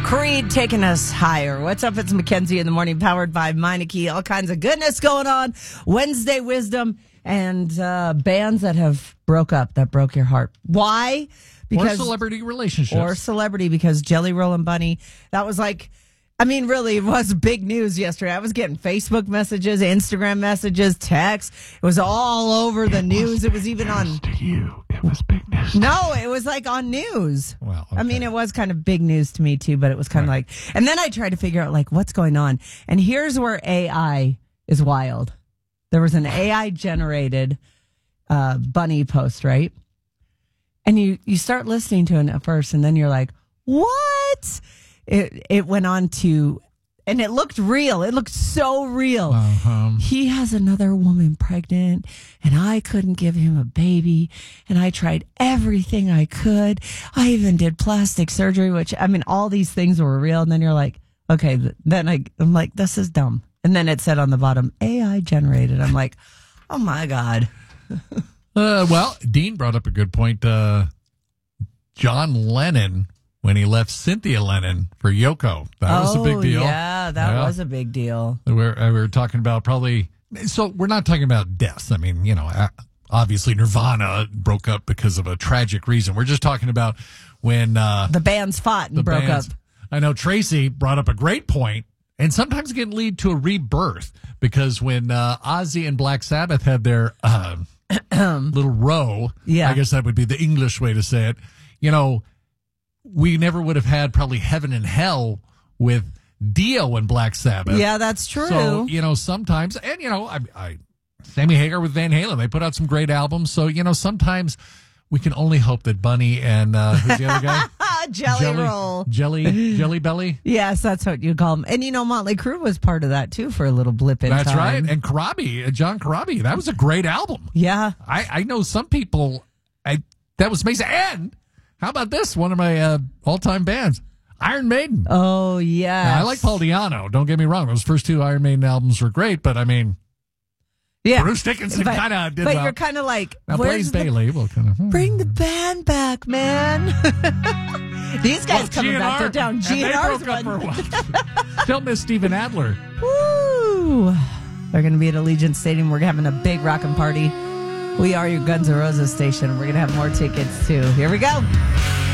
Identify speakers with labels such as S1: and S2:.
S1: Creed taking us higher. What's up? It's Mackenzie in the morning, powered by Meineke. All kinds of goodness going on. Wednesday wisdom and bands that have broke up, that broke your heart. Why?
S2: Or celebrity relationships.
S1: Or celebrity, because Jelly Roll and Bunny, that was like, I mean, really, it was big news yesterday. I was getting Facebook messages, Instagram messages, texts. It was all over the news. It was even on.
S2: To you, it was big news.
S1: No, it was like on news.
S2: Well, okay.
S1: I mean, it was kind of big news to me too, but it was kind of like, and then I tried to figure out like what's going on. And here's where AI is wild. There was an AI generated bunny post, right? And you start listening to it at first, and then you're like, what? It went on to, and it looked real. It looked so real. He has another woman pregnant, and I couldn't give him a baby, and I tried everything I could. I even did plastic surgery, which, I mean, all these things were real. And then you're like, okay, then I'm like, this is dumb. And then it said on the bottom, AI generated. I'm like, oh my God.
S2: Well, Dean brought up a good point. John Lennon, when he left Cynthia Lennon for Yoko. That was a big deal.
S1: Yeah, that was a big deal.
S2: We were talking about probably, so we're not talking about deaths. I mean, obviously Nirvana broke up because of a tragic reason. We're just talking about when
S1: the bands fought and broke up.
S2: I know Tracy brought up a great point, and sometimes it can lead to a rebirth, because when Ozzy and Black Sabbath had their little row, I guess that would be the English way to say it, we never would have had probably Heaven and Hell with Dio and Black Sabbath.
S1: Yeah, that's true.
S2: So, sometimes, and, Sammy Hagar with Van Halen, they put out some great albums. So, sometimes we can only hope that Bunny and, who's the other guy?
S1: Jelly Roll.
S2: Jelly Belly?
S1: Yes, that's what you call him. And, Motley Crue was part of that, too, for a little blip in time.
S2: That's right. And Corabi, John Corabi, that was a great album.
S1: Yeah.
S2: I know some people, that was amazing. And how about this? One of my all-time bands, Iron Maiden.
S1: Oh, yeah.
S2: Now, I like Paul Di'Anno. Don't get me wrong. Those first two Iron Maiden albums were great, but I mean, Bruce Dickinson kind of did well.
S1: But you're kind of like,
S2: now Blaze Bayley will kind of
S1: bring the band back, man. These guys coming back to town. GNR's
S2: broke up for a while. Don't miss Steven Adler.
S1: Woo! They're going to be at Allegiant Stadium. We're having a big rockin' party. We are your Guns N' Roses station. We're going to have more tickets, too. Here we go.